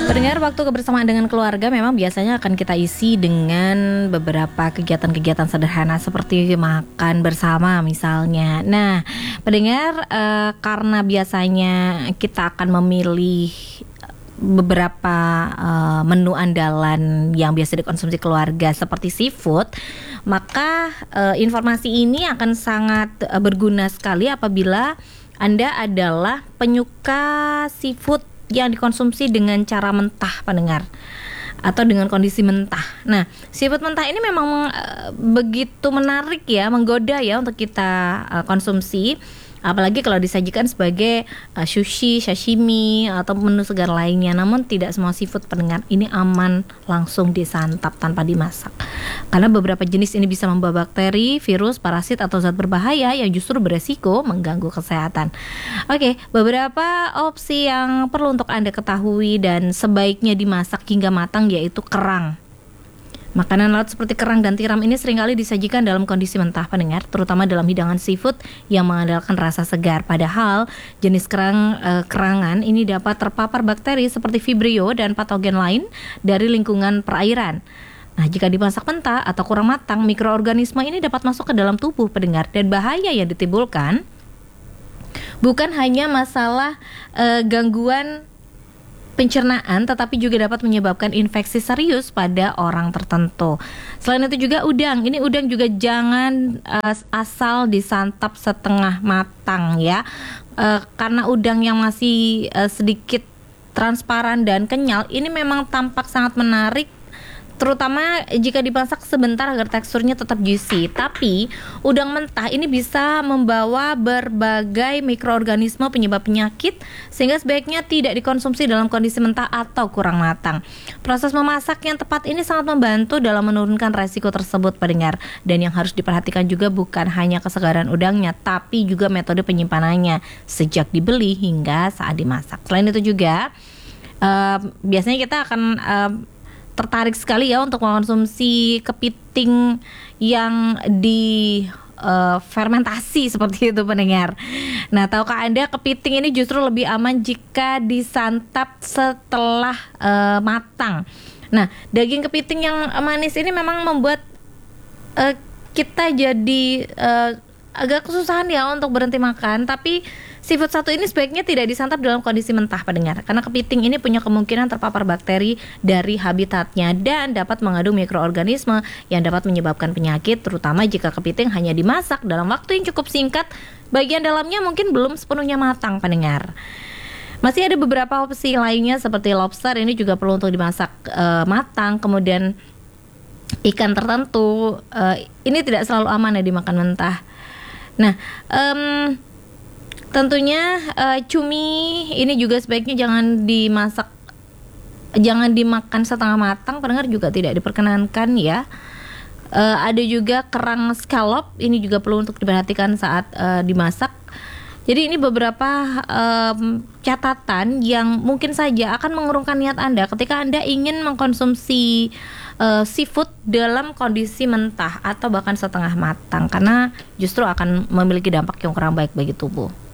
Pendengar, waktu kebersamaan dengan keluarga memang biasanya akan kita isi dengan beberapa kegiatan-kegiatan sederhana seperti makan bersama misalnya. Nah, pendengar, karena biasanya kita akan memilih beberapa menu andalan yang biasa dikonsumsi keluarga seperti seafood, maka informasi ini akan sangat berguna sekali apabila Anda adalah penyuka seafood yang dikonsumsi dengan cara mentah, pendengar, atau dengan kondisi mentah. Nah, seafood mentah ini memang begitu menarik ya, menggoda ya untuk kita konsumsi. Apalagi kalau disajikan sebagai sushi, sashimi, atau menu segar lainnya. Namun tidak semua seafood, pendengar, ini aman langsung disantap tanpa dimasak. Karena beberapa jenis ini bisa membawa bakteri, virus, parasit, atau zat berbahaya yang justru beresiko mengganggu kesehatan. Oke, beberapa opsi yang perlu untuk Anda ketahui dan sebaiknya dimasak hingga matang yaitu kerang. Makanan laut seperti kerang dan tiram ini seringkali disajikan dalam kondisi mentah, pendengar, terutama dalam hidangan seafood yang mengandalkan rasa segar. Padahal jenis kerangan ini dapat terpapar bakteri seperti Vibrio dan patogen lain dari lingkungan perairan. Nah, jika dimasak mentah atau kurang matang, mikroorganisme ini dapat masuk ke dalam tubuh, pendengar, dan bahaya yang ditimbulkan bukan hanya masalah gangguan pencernaan, tetapi juga dapat menyebabkan infeksi serius pada orang tertentu. Selain itu juga udang. Ini udang juga jangan asal disantap setengah matang ya. Karena udang yang masih sedikit transparan dan kenyal ini memang tampak sangat menarik, terutama jika dimasak sebentar agar teksturnya tetap juicy. Tapi udang mentah ini bisa membawa berbagai mikroorganisme penyebab penyakit, sehingga sebaiknya tidak dikonsumsi dalam kondisi mentah atau kurang matang. Proses memasak yang tepat ini sangat membantu dalam menurunkan resiko tersebut, pendengar. Dan yang harus diperhatikan juga bukan hanya kesegaran udangnya, tapi juga metode penyimpanannya sejak dibeli hingga saat dimasak. Selain itu juga biasanya kita akan tertarik sekali ya untuk mengkonsumsi kepiting yang di fermentasi seperti itu, pendengar. Nah, tahukah Anda kepiting ini justru lebih aman jika disantap setelah matang. Nah, daging kepiting yang manis ini memang membuat kita jadi agak kesusahan ya untuk berhenti makan. Tapi seafood satu ini sebaiknya tidak disantap dalam kondisi mentah, pendengar, karena kepiting ini punya kemungkinan terpapar bakteri dari habitatnya dan dapat mengandung mikroorganisme yang dapat menyebabkan penyakit, terutama jika kepiting hanya dimasak dalam waktu yang cukup singkat. Bagian dalamnya mungkin belum sepenuhnya matang, pendengar. Masih ada beberapa opsi lainnya seperti lobster, ini juga perlu untuk dimasak matang. Kemudian ikan tertentu ini tidak selalu aman ya dimakan mentah. Nah, tentunya cumi ini juga sebaiknya jangan dimakan setengah matang, pendengar, juga tidak diperkenankan ya. Ada juga kerang scallop, ini juga perlu untuk diperhatikan saat dimasak. Jadi ini beberapa catatan yang mungkin saja akan mengurungkan niat Anda ketika Anda ingin mengkonsumsi seafood dalam kondisi mentah atau bahkan setengah matang, karena justru akan memiliki dampak yang kurang baik bagi tubuh.